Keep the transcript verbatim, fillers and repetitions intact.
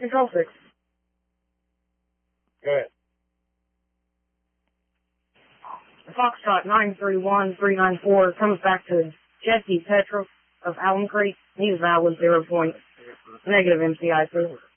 Control six. Go ahead. Foxtrot nine three one three nine four comes back to Jesse Petrov of Allen Creek. He's valid zero point negative M C I C.